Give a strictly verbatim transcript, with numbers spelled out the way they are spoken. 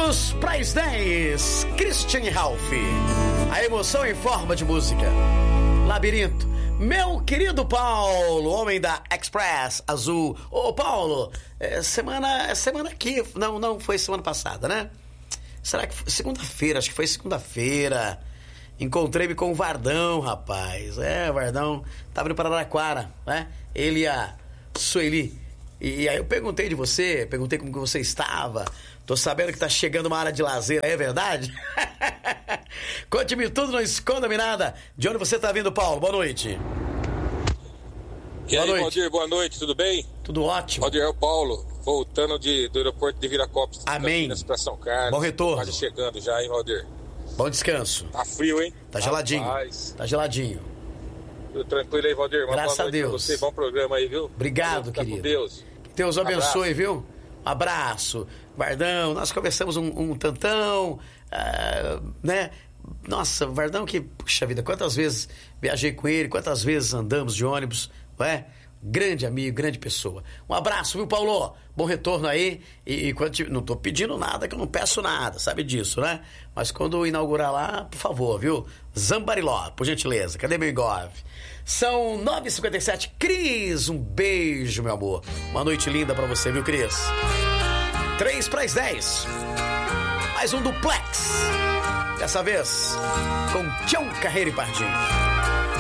Três para as dez, Christian Ralph. A emoção em forma de música. Labirinto. Meu querido Paulo, homem da Express Azul. Ô, Paulo, é semana, é semana aqui. Não, não foi semana passada, né? Será que foi segunda-feira? Acho que foi segunda-feira. Encontrei-me com o Vardão, rapaz. É, o Vardão tava indo para Araraquara, né? Ele e a Sueli. E aí eu perguntei de você, perguntei como que você estava. Tô sabendo que tá chegando uma área de lazer, é verdade? Conte-me tudo, não esconda-me nada. De onde você tá vindo, Paulo? Boa noite. E boa aí, noite. Valdir, boa noite, tudo bem? Tudo ótimo. Valdir, é o Paulo, voltando de, do aeroporto de Viracopos. Amém. Para São Carlos. Bom retorno. Quase chegando já, hein, Valdir? Bom descanso. Tá frio, hein? Tá geladinho. Rapaz. Tá geladinho. Tudo tranquilo aí, Valdir? Uma Graças boa a Deus. Pra você, bom programa aí, viu? Obrigado, tá querido. Com Deus. Que Deus abençoe, viu? Um abraço. Vardão, nós conversamos um, um tantão, uh, né? Nossa, Vardão que, puxa vida, quantas vezes viajei com ele, quantas vezes andamos de ônibus, não é? Grande amigo, grande pessoa. Um abraço, viu, Paulo? Bom retorno aí. E, e quando te, não tô pedindo nada, que eu não peço nada, sabe disso, né? Mas quando inaugurar lá, por favor, viu? Zambariló, por gentileza. Cadê meu engove? São nove e cinquenta e sete. Cris, um beijo, meu amor. Uma noite linda pra você, viu, Cris? Três para as dez. Mais um duplex. Dessa vez com Tião Carreiro e Pardinho.